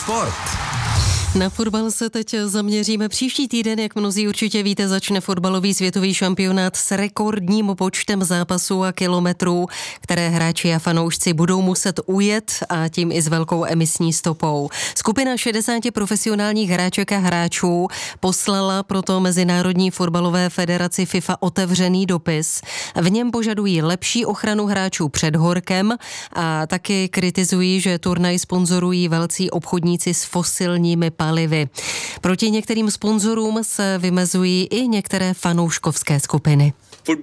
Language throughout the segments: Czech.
Sport. Na fotbal se teď zaměříme. Příští týden, jak mnozí určitě víte, začne fotbalový světový šampionát s rekordním počtem zápasů a kilometrů, které hráči a fanoušci budou muset ujet, a tím i s velkou emisní stopou. Skupina 60 profesionálních hráček a hráčů poslala proto Mezinárodní fotbalové federaci FIFA otevřený dopis. V něm požadují lepší ochranu hráčů před horkem a taky kritizují, že turnaj sponzorují velcí obchodníci s fosilními palivy. Proti některým sponzorům se vymezují i některé fanouškovské skupiny.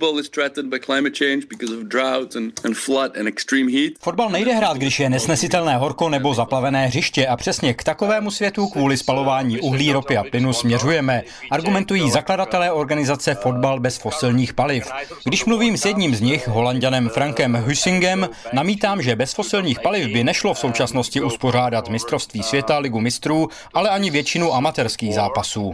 Fotbal nejde hrát, když je nesnesitelné horko nebo zaplavené hřiště, a přesně k takovému světu kvůli spalování uhlí, ropy a plynu směřujeme, argumentují zakladatelé organizace Fotbal bez fosilních paliv. Když mluvím s jedním z nich, Holanďanem Frankem Hussingem, namítám, že bez fosilních paliv by nešlo v současnosti uspořádat mistrovství světa, ligu mistrů, ale ani většinu amatérských zápasů.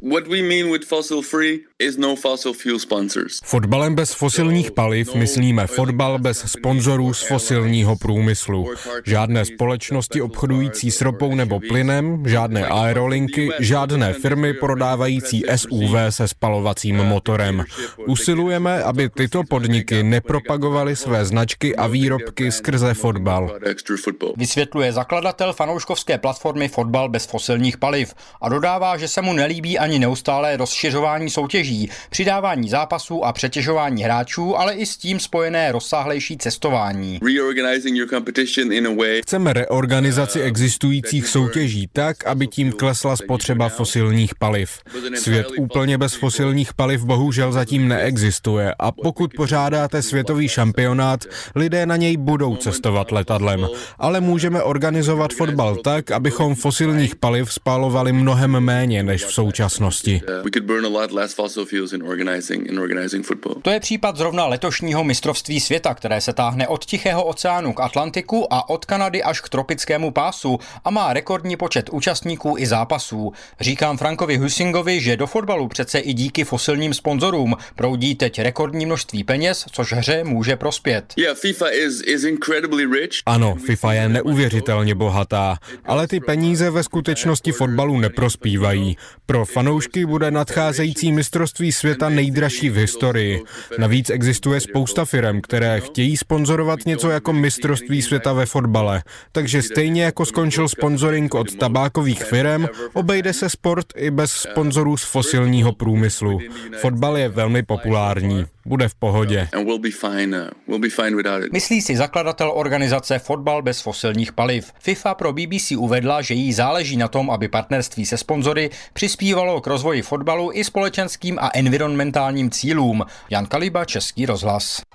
Fotbalem bez fosilních paliv myslíme fotbal bez sponzorů z fosilního průmyslu. Žádné společnosti obchodující s ropou nebo plynem, žádné aerolinky, žádné firmy prodávající SUV se spalovacím motorem. Usilujeme, aby tyto podniky nepropagovaly své značky a výrobky skrze fotbal. Vysvětluje zakladatel fanouškovské platformy Fotbal bez fosilních paliv a dodává, že se mu nelíbí ani neustálé rozšiřování soutěží, přidávání zápasů a přetěžování hráčů, ale i s tím spojené rozsáhlejší cestování. Chceme reorganizaci existujících soutěží tak, aby tím klesla spotřeba fosilních paliv. Svět úplně bez fosilních paliv bohužel zatím neexistuje, a pokud pořádáte světový šampionát, lidé na něj budou cestovat letadlem. Ale můžeme organizovat fotbal tak, abychom fosilních paliv spalovali mnohem méně než v současnosti. To je případ zrovna letošního mistrovství světa, které se táhne od Tichého oceánu k Atlantiku a od Kanady až k tropickému pásu a má rekordní počet účastníků i zápasů. Říkám Frankovi Hussingovi, že do fotbalu přece i díky fosilním sponzorům proudí teď rekordní množství peněz, což hře může prospět. Ano, FIFA je neuvěřitelně bohatá, ale ty peníze ve skutečnosti fotbalu neprospívají. Pro fanoušky bude nadcházející mistrovství světa nejdražší v historii. Navíc existuje spousta firem, které chtějí sponzorovat něco jako mistrovství světa ve fotbale. Takže stejně jako skončil sponzoring od tabákových firem, obejde se sport i bez sponzorů z fosilního průmyslu. Fotbal je velmi populární. Bude v pohodě. Myslí si zakladatel organizace Fotbal bez fosilních paliv. FIFA pro BBC uvedla, že jí záleží na tom, aby partnerství se sponzory přispívalo k rozvoji fotbalu i společenským a environmentálním cílům. Jan Kaliba, Český rozhlas.